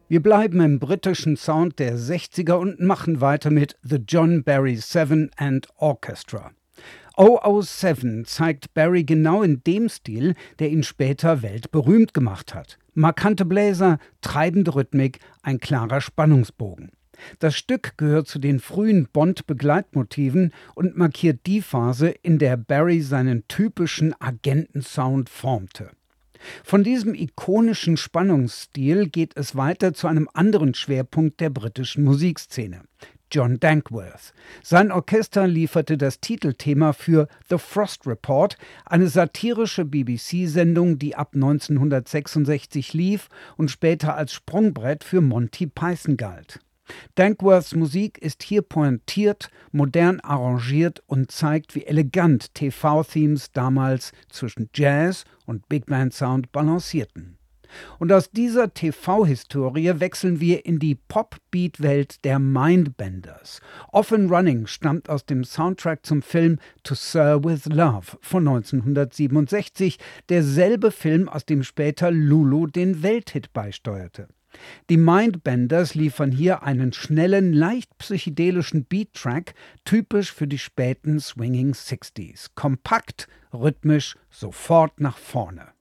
Wir bleiben im britischen Sound der 60er und machen weiter mit The John Barry 7 and Orchestra. "007" zeigt Barry genau in dem Stil, der ihn später weltberühmt gemacht hat. Markante Bläser, treibende Rhythmik, ein klarer Spannungsbogen. Das Stück gehört zu den frühen Bond-Begleitmotiven und markiert die Phase, in der Barry seinen typischen Agentensound formte. Von diesem ikonischen Spannungsstil geht es weiter zu einem anderen Schwerpunkt der britischen Musikszene: John Dankworth. Sein Orchester lieferte das Titelthema für The Frost Report, eine satirische BBC-Sendung, die ab 1966 lief und später als Sprungbrett für Monty Python galt. Dankworths Musik ist hier pointiert, modern arrangiert und zeigt, wie elegant TV-Themes damals zwischen Jazz und Big Band Sound balancierten. Und aus dieser TV-Historie wechseln wir in die Pop-Beat-Welt der Mindbenders. Often Running stammt aus dem Soundtrack zum Film To Sir with Love von 1967, derselbe Film, aus dem später Lulu den Welthit beisteuerte. Die Mindbenders liefern hier einen schnellen, leicht psychedelischen Beat-Track, typisch für die späten Swinging 60s. Kompakt, rhythmisch, sofort nach vorne.